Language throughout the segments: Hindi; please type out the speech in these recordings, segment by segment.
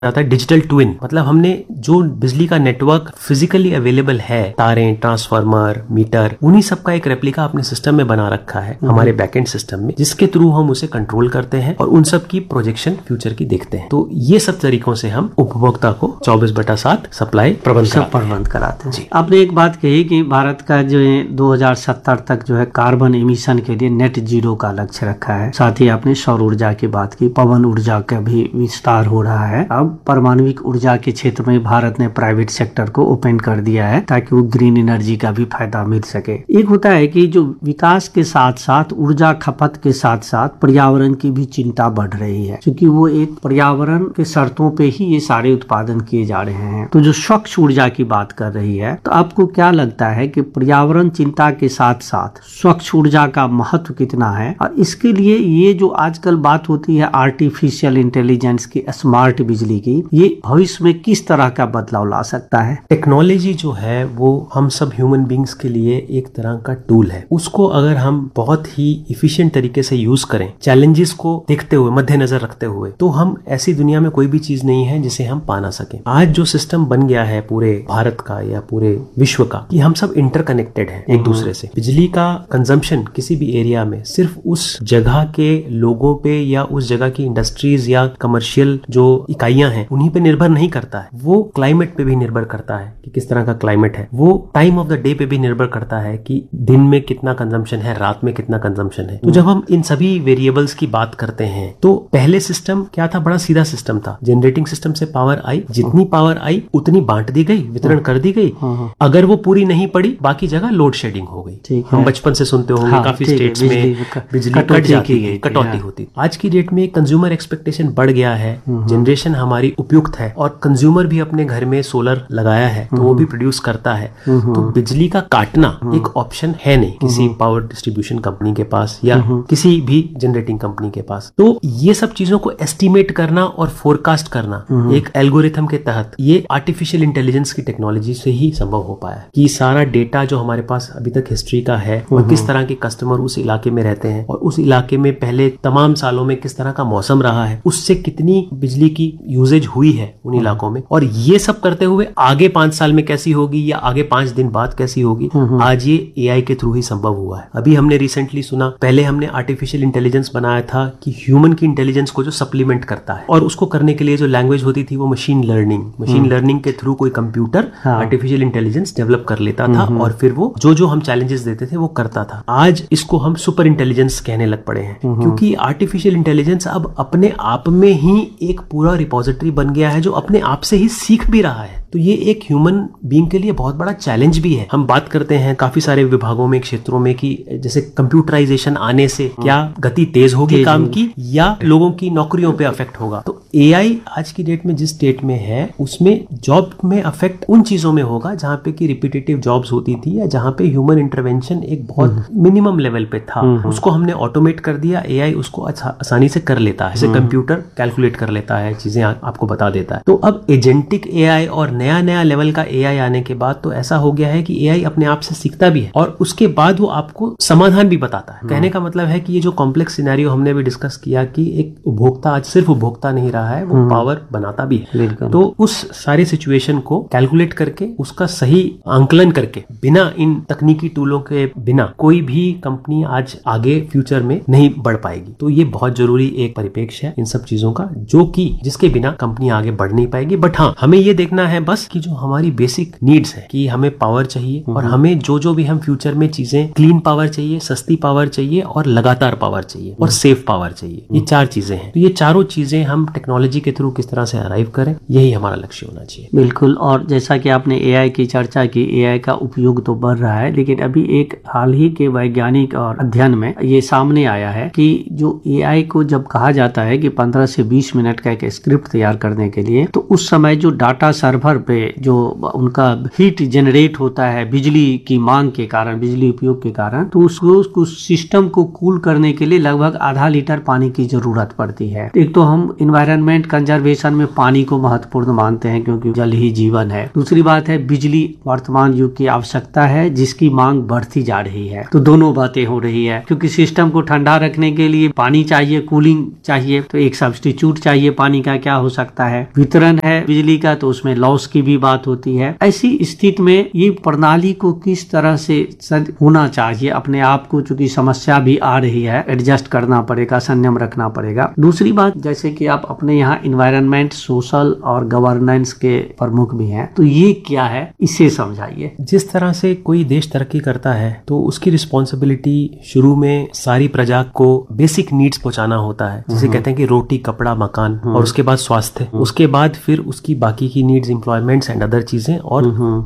आता है डिजिटल ट्विन। मतलब हमने जो बिजली का नेटवर्क फिजिकली अवेलेबल है, तारें, ट्रांसफार्मर, मीटर, उन्हीं सब का एक रेप्लिका अपने सिस्टम में बना रखा है हमारे बैकएंड सिस्टम में, जिसके थ्रू हम उसे कंट्रोल करते हैं और उन सब की प्रोजेक्शन फ्यूचर की देखते हैं। तो ये सब तरीकों से हम उपभोक्ता को 24/7 सप्लाई प्रबंध कराते हैं। आपने एक बात कही कि भारत का जो है 2070 तक जो है कार्बन एमिशन के लिए नेट जीरो का लक्ष्य रखा है। साथ ही आपने सौर ऊर्जा की बात की, पवन ऊर्जा का भी विस्तार हो रहा है। अब परमाणविक ऊर्जा के क्षेत्र में भारत ने प्राइवेट सेक्टर को ओपन कर दिया है ताकि वो ग्रीन एनर्जी का भी फायदा मिल सके। एक होता है कि जो विकास के साथ साथ ऊर्जा खपत के साथ साथ पर्यावरण की भी चिंता बढ़ रही है, क्योंकि वो एक पर्यावरण के शर्तों पे ही ये सारे उत्पादन किए जा रहे हैं। तो जो स्वच्छ ऊर्जा की बात कर रही है, तो आपको क्या लगता है कि पर्यावरण चिंता के साथ साथ स्वच्छ ऊर्जा का महत्व कितना है, और इसके लिए ये जो आजकल बात होती है आर्टिफिशियल इंटेलिजेंस की, स्मार्ट बिजली की, ये भविष्य में किस तरह का बदलाव ला सकता है? टेक्नोलॉजी जो है वो हम सब ह्यूमन बींग्स के लिए एक तरह का टूल है। उसको अगर हम बहुत ही इफिशिएंट तरीके से यूज करें, चैलेंजेस को देखते हुए, मद्देनजर रखते हुए, तो हम ऐसी दुनिया में कोई भी चीज नहीं है जिसे हम पा ना सके। आज जो सिस्टम बन गया है पूरे भारत का या पूरे विश्व का, कि हम सब इंटरकनेक्टेड हैं एक दूसरे से। बिजली का कंजम्पशन किसी भी एरिया में सिर्फ उस जगह के लोगों पे या उस जगह की इंडस्ट्रीज या कमर्शियल जो इकाइयां हैं उन्हीं पे निर्भर नहीं करता है। वो क्लाइमेट पे भी निर्भर करता है कि किस तरह का क्लाइमेट है। वो टाइम ऑफ द डे पे भी निर्भर करता है कि दिन में कितना कंजम्पशन है, रात में कितना कंजम्पशन है। तो जब हम इन सभी वेरिएबल्स की बात करते हैं, तो पहले सिस्टम क्या था? बड़ा सीधा सिस्टम था। जनरेटिंग सिस्टम से पावर आई, जितनी पावर आई उतनी बांट दी गई, वितरण कर दी गई। अगर वो पूरी नहीं पड़ी, बाकी जगह लोड शेडिंग हो गई। हम बचपन से सुनते होंगे काफी स्टेट्स में बिजली कट जाती है, कटौती होती। आज की डेट में कंज्यूमर एक्सपेक्टेशन बढ़ गया है, जनरेशन हमारी उपयुक्त है और कंज्यूमर भी अपने घर में सोलर लगाया है तो वो भी प्रोड्यूस करता है। तो बिजली का काटना एक ऑप्शन है नहीं किसी पावर डिस्ट्रीब्यूशन कंपनी के पास या किसी भी जनरेटिंग कंपनी के पास। तो ये सब चीजों को एस्टिमेट करना और फोरकास्ट करना एक एल्गोरिथम के तहत, ये आर्टिफिशियल इंटेलिजेंस की टेक्नोलॉजी से ही संभव हो पाया कि सारा डेटा जो हमारे पास अभी तक हिस्ट्री का है और किस तरह के कस्टमर उस इलाके में रहते हैं और उस इलाके में पहले तमाम सालों में किस तरह का मौसम रहा है, उससे कितनी बिजली की यूजेज हुई है उन इलाकों में, और ये सब करते हुए आगे 5 साल में कैसी होगी या आगे 5 दिन बाद कैसी होगी, आज ये एआई के थ्रू ही संभव हुआ है। अभी हमने रिसेंटली सुना, पहले हमने आर्टिफिशियल इंटेलिजेंस बनाया था कि ह्यूमन की इंटेलिजेंस को जो सप्लीमेंट करता है, और उसको करने के लिए जो लैंग्वेज होती थी वो मशीन लर्निंग के थ्रू कोई कंप्यूटर आर्टिफिशियल इंटेलिजेंस डेवलप कर लेता था और फिर वो जो हम चैलेंजेस देते थे वो करता था। आज इसको हम सुपर इंटेलिजेंस कहने लग पड़े हैं, क्योंकि आर्टिफिशियल इंटेलिजेंस अब अपने आप में ही एक पूरा रिपोजिटरी बन गया है जो अपने आप से ही सीख भी रहा है। तो ये एक ह्यूमन बीइंग के लिए बहुत बड़ा चैलेंज भी है। हम बात करते हैं काफी सारे विभागों में, क्षेत्रों में, कि जैसे कंप्यूटराइजेशन आने से क्या गति तेज होगी काम की या लोगों की नौकरियों पे अफेक्ट होगा। तो एआई आज की डेट में जिस स्टेट में है उसमें जॉब में अफेक्ट उन चीजों में होगा जहां पे की रिपीटेटिव जॉब्स होती थी या जहां पे ह्यूमन इंटरवेंशन एक बहुत मिनिमम लेवल पे था, उसको हमने ऑटोमेट कर दिया। एआई उसको आसानी से कर लेता है, जैसे कंप्यूटर कैलकुलेट कर लेता है, चीजें आपको बता देता है। तो अब एजेंटिक एआई और नया लेवल का एआई आने के बाद तो ऐसा हो गया है कि एआई अपने आप से सीखता भी है और उसके बाद वो आपको समाधान भी बताता है। कहने का मतलब है कि ये जो कॉम्प्लेक्स सिनेरियो हमने भी डिस्कस किया कि एक उपभोक्ता आज सिर्फ उपभोक्ता नहीं रहा है, वो पावर बनाता भी है। तो उस सारे सिचुएशन को कैलकुलेट करके उसका सही आंकलन करके, बिना इन तकनीकी टूलों के बिना कोई भी कंपनी आज आगे फ्यूचर में नहीं बढ़ पाएगी। तो ये बहुत जरूरी एक परिप्रेक्ष्य है इन सब चीजों का, जो कि जिसके बिना कंपनी आगे बढ़ नहीं पाएगी। बट हाँ, हमें ये देखना है बस कि जो हमारी बेसिक नीड्स है कि हमें पावर चाहिए और हमें जो भी हम फ्यूचर में चीजें, क्लीन पावर चाहिए, सस्ती पावर चाहिए और लगातार पावर चाहिए और सेफ पावर चाहिए। ये 4 चीजें हैं। तो ये चारों चीजें हम टेक्नोलॉजी के थ्रू किस तरह से अराइव करें, यही हमारा लक्ष्य होना चाहिए। बिल्कुल। और जैसा कि आपने एआई की चर्चा की, एआई का उपयोग तो बढ़ रहा है, लेकिन अभी एक हाल ही के वैज्ञानिक और अध्ययन में ये सामने आया है कि जो एआई को जब कहा जाता है कि 15 से 20 मिनट का एक स्क्रिप्ट तैयार करने के लिए, तो उस समय जो डाटा सर्वर पे जो उनका हीट जनरेट होता है बिजली की मांग के कारण, बिजली उपयोग के कारण, तो उसको सिस्टम को कूल करने के लिए लगभग आधा लीटर पानी की जरूरत पड़ती है। एक तो हम इन्वायरमेंट कंजर्वेशन में पानी को महत्वपूर्ण मानते हैं क्योंकि जल ही जीवन है। दूसरी बात है बिजली वर्तमान युग की आवश्यकता है जिसकी मांग बढ़ती जा रही है। तो दोनों बातें हो रही है, क्योंकि सिस्टम को ठंडा रखने के लिए पानी चाहिए, कूलिंग चाहिए, तो एक सब्स्टिट्यूट चाहिए पानी का, क्या हो सकता है, वितरण है बिजली का, तो उसमें लॉस की भी बात होती है। ऐसी स्थिति में ये प्रणाली को किस तरह से होना चाहिए, अपने आप को, चूंकि समस्या भी आ रही है, एडजस्ट करना पड़ेगा, संयम रखना पड़ेगा। दूसरी बात, जैसे कि आप अपने यहाँ इन्वायरमेंट, सोशल और गवर्नेंस के प्रमुख भी हैं, तो ये क्या है, इसे समझाइए। जिस तरह से कोई देश तरक्की करता है तो उसकी रिस्पॉन्सिबिलिटी शुरू में सारी प्रजा को बेसिक नीड्स पहुंचाना होता है, जिसे कहते हैं कि रोटी, कपड़ा, मकान, और उसके बाद स्वास्थ्य, उसके बाद फिर उसकी बाकी की नीड्स, एम्प्लॉयमेंट्स एंड अदर चीजें, और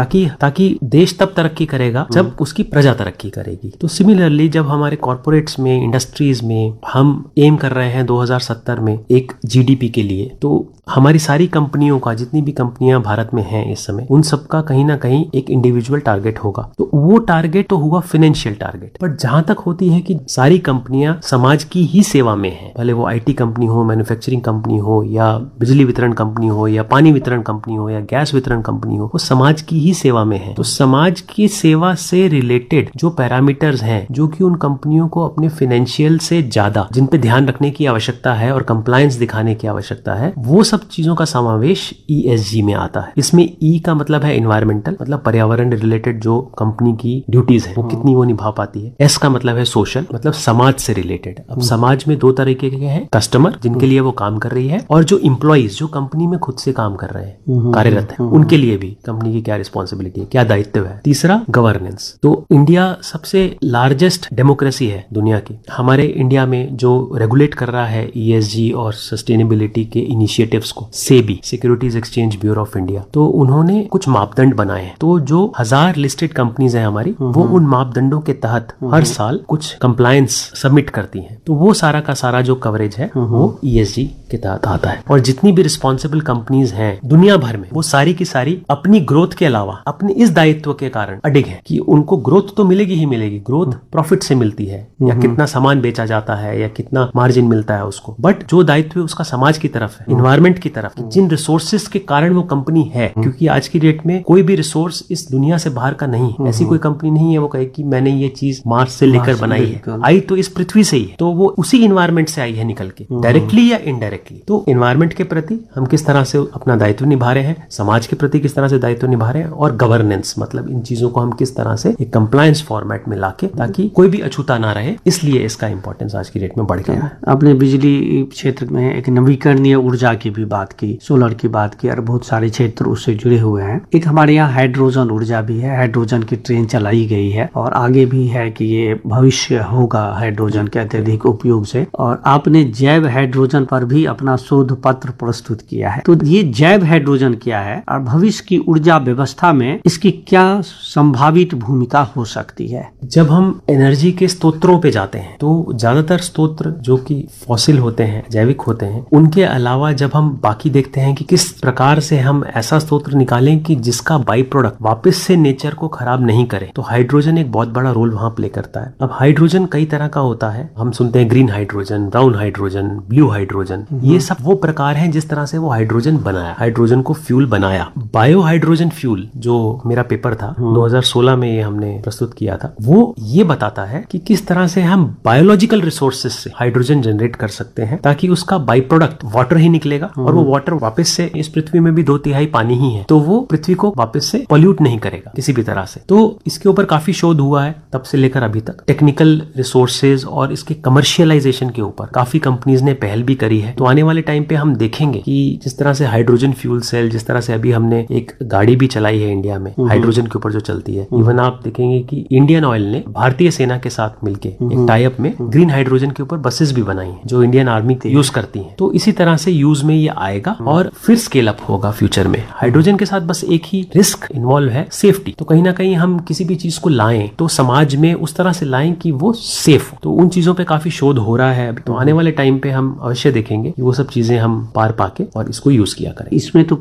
ताकि देश तब तरक्की करेगा जब उसकी प्रजा तरक्की करेगी। तो सिमिलरली जब हमारे कॉर्पोरेट्स में, इंडस्ट्रीज में हम एम कर रहे हैं 2070 में एक जीडीपी के लिए, तो हमारी सारी कंपनियों का, जितनी भी कंपनियां भारत में हैं इस समय, उन सबका कहीं ना कहीं एक इंडिविजुअल टारगेट होगा। तो वो टारगेट तो हुआ फाइनेंशियल टारगेट, पर जहां तक होती है कि सारी कंपनियां समाज की ही सेवा में हैं, भले वो आईटी कंपनी हो, मैन्युफैक्चरिंग कंपनी हो, या बिजली वितरण कंपनी हो, या पानी वितरण कंपनी हो, या गैस वितरण कंपनी हो, वो समाज की ही सेवा में है। तो समाज की सेवा से रिलेटेड जो पैरामीटर्स हैं, जो कि उन कंपनियों को अपने फाइनेंशियल से ज्यादा, जिन पे ध्यान रखने की आवश्यकता है और कंप्लायंस दिखाने की आवश्यकता है, वो सब चीजों का समावेश ESG में आता है। इसमें E का मतलब है एनवायरमेंटल, मतलब पर्यावरण रिलेटेड जो कंपनी की ड्यूटीज है वो कितनी वो निभा पाती है। S का मतलब है सोशल, मतलब समाज से रिलेटेड। अब समाज में दो तरीके के हैं, कस्टमर जिनके लिए वो काम कर रही है, और जो इम्प्लॉइज जो कंपनी में खुद से काम कर रहे हैं, कार्यरत है, उनके लिए भी कंपनी की क्या रिस्पॉन्सिबिलिटी है, क्या दायित्व है। तीसरा गवर्नेंस। तो इंडिया सबसे लार्जेस्ट डेमोक्रेसी है दुनिया की। हमारे इंडिया में जो रेगुलेट कर रहा है ESG और सस्टेनेबिलिटी के इनिशिएटिव्स को, SEBI, securities exchange bureau of India, तो उन्होंने कुछ मापदंड बनाए हैं। तो जो 1000 लिस्टेड कंपनीज हैं हमारी, वो उन मापदंडों के तहत हर साल कुछ कंप्लायंस सबमिट करती हैं। तो वो सारा का सारा जो कवरेज है वो ESG के तहत आता है। और जितनी भी रिस्पॉन्सिबल कंपनीज हैं दुनिया भर में, वो सारी की सारी अपनी ग्रोथ के अलावा अपने इस दायित्व के कारण अडिग है कि उनको ग्रोथ तो मिलेगी ही मिलेगी। ग्रोथ प्रॉफिट से मिलती है, या कितना सामान बेचा जाता है, या कितना मार्जिन मिलता है उसको, बट जो दायित्व है उसका समाज की तरफ है, इन्वायरमेंट की तरफ, जिन रिसोर्सेज के कारण वो कंपनी है। क्योंकि आज की डेट में कोई भी रिसोर्स इस दुनिया से बाहर का नहीं है। ऐसी कोई कंपनी नहीं है वो कहे कि मैंने ये चीज मार्स से लेकर बनाई है, आई तो इस पृथ्वी से ही है, तो वो उसी इन्वायरमेंट से आई है निकल के, डायरेक्टली या इनडायरेक्टली। तो इन्वायरमेंट के प्रति हम किस तरह से अपना दायित्व निभा रहे हैं, समाज के प्रति किस तरह से दायित्व निभा रहे हैं, और गवर्नेंस, मतलब इन चीजों को हम किस तरह से एक कंप्लायंस फॉर्मेट में लाके, ताकि कोई भी अछूता ना रहे। इसलिए इसका इंपॉर्टेंस आज की डेट में बढ़ गया है। आपने बिजली क्षेत्र में एक नवीकरणीय ऊर्जा की भी बात की, सोलर की बात की, और बहुत सारे क्षेत्र उससे जुड़े हुए हैं। एक हमारे यहाँ हाइड्रोजन ऊर्जा भी है, हाइड्रोजन की ट्रेन चलाई गई है, और आगे भी है कि ये भविष्य होगा हाइड्रोजन के अत्यधिक उपयोग से। और आपने जैव हाइड्रोजन पर भी अपना शोध पत्र प्रस्तुत किया है। तो ये जैव हाइड्रोजन क्या है, और भविष्य की ऊर्जा व्यवस्था में इसकी क्या संभावित भूमिका हो सकती है? जब हम एनर्जी के स्रोतों पे जाते हैं, तो ज्यादातर स्रोत जो कि फॉसिल होते हैं, जैविक होते हैं, उनके अलावा जब हम बाकी देखते हैं कि किस प्रकार से हम ऐसा स्रोत निकालें कि जिसका बाई प्रोडक्ट वापस से नेचर को खराब नहीं करे, तो हाइड्रोजन एक बहुत बड़ा रोल वहां प्ले करता है। अब हाइड्रोजन कई तरह का होता है, हम सुनते हैं green hydrogen, brown hydrogen, blue hydrogen, ये सब वो प्रकार हैं जिस तरह से वो हाइड्रोजन बनाया, हाइड्रोजन को फ्यूल बनाया। बायो हाइड्रोजन फ्यूल जो मेरा पेपर था 2016 में ये हमने प्रस्तुत किया था, वो ये बताता है कि किस तरह से हम बायोलॉजिकल रिसोर्सेज से हाइड्रोजन जनरेट कर सकते हैं, ताकि उसका बाई प्रोडक्ट वाटर ही निकलेगा, और वो वाटर वापस से, इस पृथ्वी में भी 2/3 पानी ही है, तो वो पृथ्वी को वापस से पॉल्यूट नहीं करेगा किसी भी तरह से। तो इसके ऊपर काफी शोध हुआ है तब से लेकर अभी तक। टेक्निकल रिसोर्सेज और इसके कमर्शियलाइजेशन के ऊपर काफी कंपनीज ने पहल भी करी है। तो आने वाले टाइम पे हम देखेंगे कि जिस तरह से हाइड्रोजन फ्यूल सेल, जिस तरह से अभी हमने एक गाड़ी भी चलाई है इंडिया में हाइड्रोजन के ऊपर जो चलती है, इवन आप देखेंगे कि इंडियन ऑयल ने भारतीय सेना के साथ मिलकर एक टाई अप में ग्रीन हाइड्रोजन के ऊपर बसेस भी बनाई है, जो इंडियन आर्मी यूज करती है। तो इसी तरह से यूज में ये आएगा और फिर स्केल अप होगा फ्यूचर में। हाइड्रोजन के साथ बस एक ही रिस्क इन्वॉल्व है, सेफ्टी। तो कहीं ना कहीं हम किसी भी चीज को लाएं तो समाज में उस तरह से लाएं कि वो सेफ हो। तो उन चीजों पे काफी शोध हो रहा है। तो आने वाले टाइम पे हम अवश्य देखेंगे कि वो सब चीजें हम पार पाके और इसको यूज किया करें। इसमें तो कुछ कुशल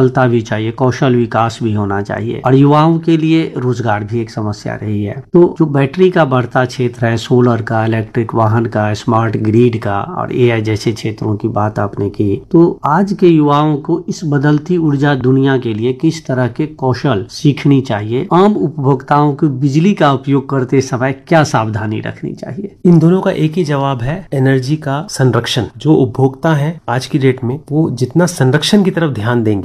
कुशलता भी चाहिए, कौशल विकास भी होना चाहिए, और युवाओं के लिए रोजगार भी एक समस्या रही है। तो जो बैटरी का बढ़ता क्षेत्र है, सोलर का, इलेक्ट्रिक वाहन का, स्मार्ट ग्रिड का और एआई जैसे क्षेत्रों की बात आपने की, तो आज के युवाओं को इस बदलती ऊर्जा दुनिया के लिए किस तरह के कौशल सीखनी चाहिए? आम उपभोक्ताओं को बिजली का उपयोग करते समय क्या सावधानी रखनी चाहिए? इन दोनों का एक ही जवाब है, एनर्जी का संरक्षण। जो उपभोक्ता है आज की डेट में, वो जितना संरक्षण की तरफ ध्यान देंगे